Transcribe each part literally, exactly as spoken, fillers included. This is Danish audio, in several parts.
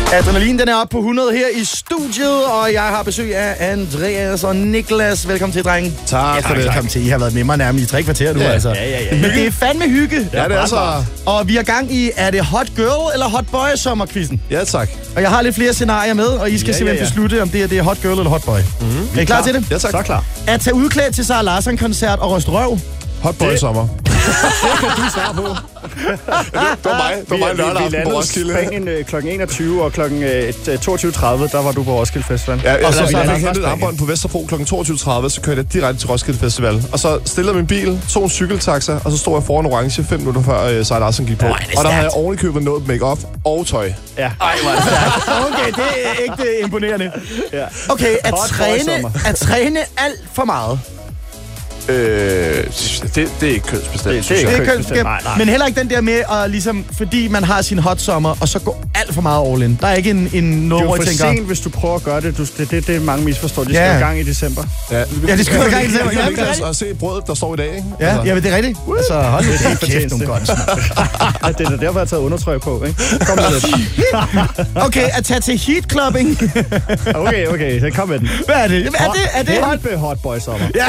Adrenalin, den er oppe på hundrede her i studiet, og jeg har besøg af Andreas og Niklas. Velkommen til, drenge. Tak for det. Velkommen til. I har været med mig nærmest i tre kvarter nu, ja, altså. Ja, ja, ja. Men det er fandme hygge. Ja, det er så. Og vi er gang i, er det hot girl eller hot boy sommerquizzen? Ja, tak. Og jeg har lidt flere scenarier med, og I skal ja, simpelthen ja, ja. beslutte, om det er, det er hot girl eller hot boy. Mm-hmm. Er I klar, klar til det? Ja, tak. Så klar. At tage udklædt til Sara Larsson-koncert og ryste røv. Hot boy det... sommer. Det kan du svare på. det, det var mig. Det var mig lørdag aften på Roskilde. Vi landede klokken enogtyve, og klokken toogtyve tredive, der var du på Roskilde Festival. Ja, og så, så, så jeg fik hentet et armbånd på Vesterbro klokken toogtyve tredive, så kørte jeg direkte til Roskilde Festival. Og så stillede min bil, tog en cykeltaxa, og så stod jeg foran Orange fem minutter før uh, Sara Larsson gik på. Ej, og der havde jeg ovenikøbet noget make-up og tøj. Ja. Ej, hvor er det stærkt. Okay, det er ikke imponerende. Ja. Okay, at træne, at træne alt for meget. Øh, det, det er ikke kønsbestemt. Det, det er ikke kønsbestemt. Nej, nej. Men heller ikke den der med, at ligesom, fordi man har sin hot sommer, og så går alt for meget all in. Der er ikke en, en noget, hvor jeg tænker... Det er jo for sent, hvis du prøver at gøre det. Du, det, det, det mange misforstår. De ja. skal i gang i december. Ja, ja de skal i gang i december. Jeg kan ikke se brødet, der står i dag, ikke? Ja, altså. Ja, det er rigtigt. Altså, hold nu kæft, kæft nogle godt. Det er da derfor, jeg har taget undertrøj på, ikke? Kom med lidt. Okay, at tage til heat clubbing. okay, okay, så kom med den. Hvad er det? Er det, er det hot, hot, hot boy sommer? Ja!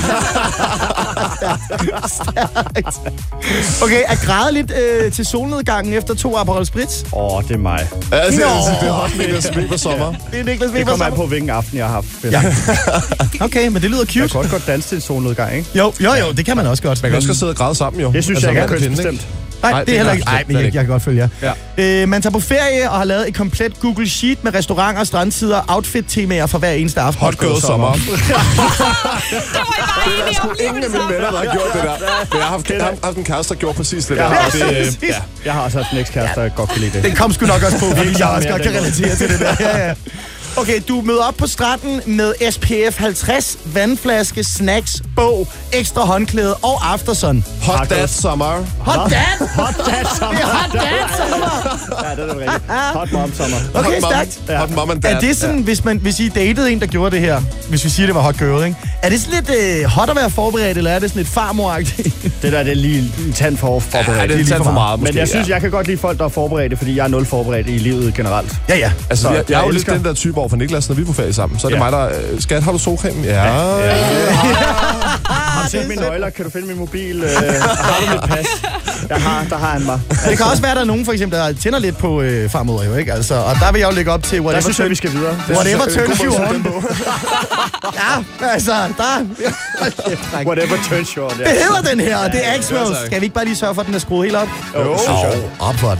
Okay, at græde lidt øh, til solnedgangen efter to Aperol Spritz. Åh, oh, det er mig. Ja, det, det, det er hot Niklas Weber sommer. Det er Niklas Weber Det kommer an sommer. på, hvilken aften jeg har haft. Ja. Okay, men det lyder cute. Jeg kan godt godt danse til en solnedgang, ikke? Jo, jo, jo, det kan man også godt. Man kan også sidde og græde sammen, jo. Det synes altså, jeg ikke er kønsbestemt. kønsbestemt. Nej, Nej, det er heller ikke. Nej, men jeg, jeg kan godt følge jer. Ja. Øh, man tager på ferie og har lavet et komplet Google Sheet med restauranter, strandsider, outfit-temaer for hver eneste aften. Hot girl sommer. Det Det er sgu ingen af mine venner, der har gjort det der. Men jeg har haft, jeg har haft en kæreste, der gjorde præcis det der. Ja, Og det, ja. Jeg har også haft en ekskæreste, der godt kan lide det. Den kom sgu nok også på, fordi jeg også Ja, godt kan den relatere til det der. Ja, ja. Okay, du møder op på stranden med S P F halvtreds, vandflaske, snacks, bog, ekstra håndklæde og aftersun. hot dad sommer. Hot dad! Hot dad sommer! Det er hot dad sommer! Ja, det er det rigtigt. Hot mom sommer. Okay, Hot mom- stærkt. Hot mom and dad. Er det sådan, ja. hvis, man, hvis I datede en, der gjorde det her, hvis vi siger, det var hot girl, ikke? Er det sådan lidt øh, hot at være forberedt, eller er det sådan lidt farmoragtigt? Det der, det er lige en tand for forberedt. Ja, det er lige lidt for for meget. meget, måske. Men jeg synes, jeg kan godt lide folk, der er forberedte, fordi jeg er nul forberedt i livet generelt. Ja, ja. Altså, Så jeg, jeg er jo jeg lidt elsker- den der type over for Niklas, når vi er på ferie sammen. Så er det Ja. mig, der... øh, Skat, har du solcreme? Ja. ja. Har du set mine nøgler? Kan du finde min mobil? Øh, har du mit pas? Der har, der har han mig. Det kan også være, at der er nogen, for eksempel, der tænder lidt på øh, farmoder, jo, ikke? Altså, og der vil jeg jo lægge op til Der whatever, synes jeg, turn, vi skal videre. whatever synes jeg, turns det er you en god måde on. Ja, altså, der... Whatever turns you on. Det hedder den her, det er Ja, Axwell. tak. Skal vi ikke bare lige sørge for, at den er skruet helt op? Jo, Op for den.